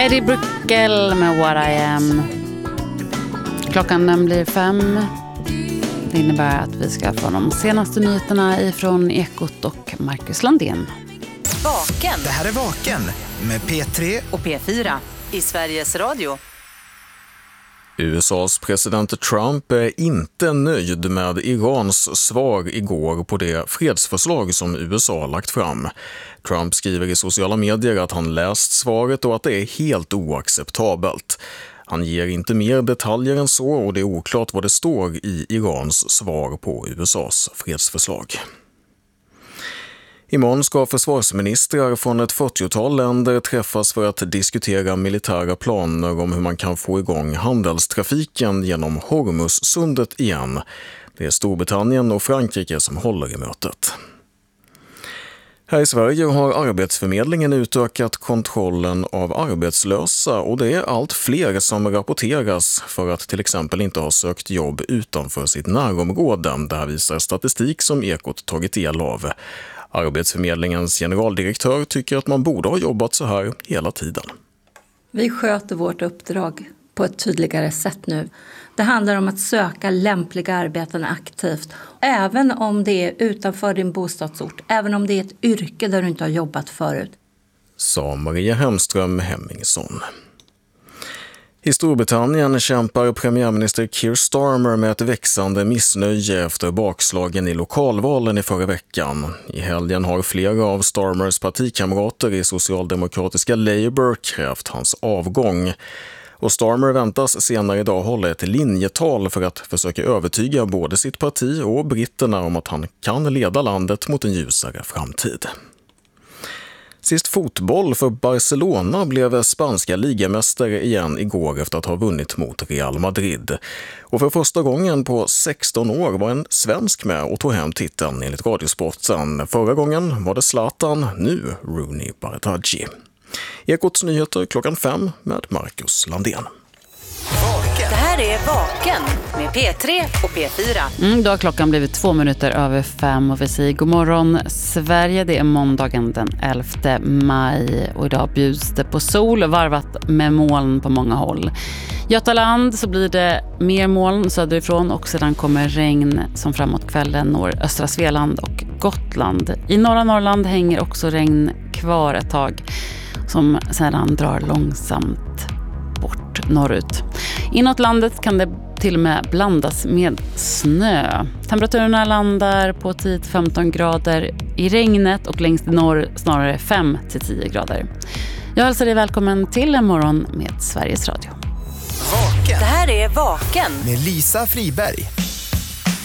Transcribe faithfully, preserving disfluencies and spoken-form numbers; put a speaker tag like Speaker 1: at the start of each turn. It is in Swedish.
Speaker 1: Eddie Brickell med What I Am. Klockan den blir fem. Det innebär att vi ska få de senaste nyheterna ifrån Ekot och Marcus Landén.
Speaker 2: Vaken.
Speaker 3: Det här är Vaken med P tre
Speaker 2: och P fyra i Sveriges Radio.
Speaker 4: U S A:s president Trump är inte nöjd med Irans svar igår på det fredsförslag som U S A lagt fram. Trump skriver i sociala medier att han läst svaret och att det är helt oacceptabelt. Han ger inte mer detaljer än så och det är oklart vad det står i Irans svar på U S A:s fredsförslag. Imorgon ska försvarsministrar från ett fyrtiotal länder träffas för att diskutera militära planer om hur man kan få igång handelstrafiken genom Hormuzsundet igen. Det är Storbritannien och Frankrike som håller i mötet. Här i Sverige har Arbetsförmedlingen utökat kontrollen av arbetslösa och det är allt fler som rapporteras för att till exempel inte ha sökt jobb utanför sitt närområde. Det här visar statistik som Ekot tagit del av. Arbetsförmedlingens generaldirektör tycker att man borde ha jobbat så här hela tiden.
Speaker 5: Vi sköter vårt uppdrag på ett tydligare sätt nu. Det handlar om att söka lämpliga arbeten aktivt. Även om det är utanför din bostadsort. Även om det är ett yrke där du inte har jobbat förut.
Speaker 4: Sa Maria Hemström Hemmingsson. I Storbritannien kämpar premiärminister Keir Starmer med ett växande missnöje efter bakslagen i lokalvalen i förra veckan. I helgen har flera av Starmers partikamrater i socialdemokratiska Labour krävt hans avgång. Och Starmer väntas senare idag hålla ett linjetal för att försöka övertyga både sitt parti och britterna om att han kan leda landet mot en ljusare framtid. Sist fotboll för Barcelona blev spanska ligamästare igen igår efter att ha vunnit mot Real Madrid. Och för första gången på sexton år var en svensk med och tog hem titeln enligt Radiosporten. Förra gången var det Zlatan, nu Rooney Bartaggi. Ekots nyheter klockan fem med Marcus Landén.
Speaker 2: Det här är Vaken med P tre och P fyra.
Speaker 1: Mm, då har klockan blivit två minuter över fem och vi säger god morgon Sverige. Det är måndagen den elfte maj och idag bjuds det på sol varvat med moln på många håll. Götaland så blir det mer moln söderifrån och sedan kommer regn som framåt kvällen når östra Svealand och Gotland. I norra Norrland hänger också regn kvar ett tag som sedan drar långsamt bort norrut. Inåt landet kan det till och med blandas med snö. Temperaturerna landar på tio till femton grader i regnet och längst i norr snarare fem till tio grader. Jag hälsar dig välkommen till en morgon med Sveriges Radio.
Speaker 2: Vaken. Det här är Vaken
Speaker 3: med Lisa Friberg.